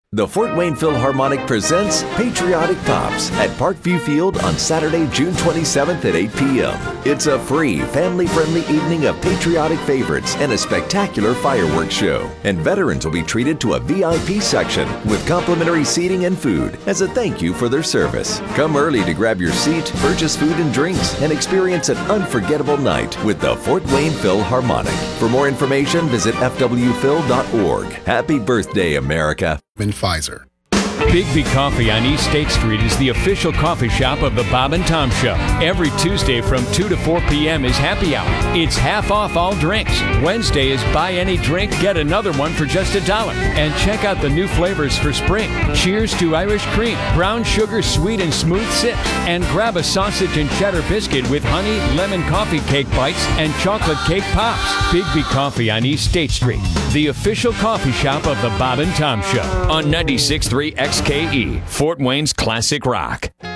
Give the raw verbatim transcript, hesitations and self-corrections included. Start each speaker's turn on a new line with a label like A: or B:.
A: The Fort Wayne Philharmonic presents Patriotic Pops at Parkview Field on Saturday, June twenty-seventh at eight p.m. It's a free, family-friendly evening of patriotic favorites and a spectacular fireworks show. And veterans will be treated to a V I P section with complimentary seating and food as a thank you for their service. Come early to grab your seat, purchase food and drinks, and experience an unforgettable night with the Fort Wayne Philharmonic. For more information, visit f w phil dot org. Happy birthday, America.
B: And Pfizer.
C: Bigby Coffee on East State Street is the official coffee shop of the Bob and Tom Show. Every Tuesday from two to four p.m. is happy hour. It's half off all drinks. Wednesday is buy any drink, get another one for just a dollar. And check out the new flavors for spring. Cheers to Irish cream, brown sugar, sweet and smooth sips. And grab a sausage and cheddar biscuit with honey, lemon coffee cake bites, and chocolate cake pops. Bigby Coffee on East State Street, the official coffee shop of the Bob and Tom Show on ninety-six point three X K E, Fort Wayne's Classic Rock.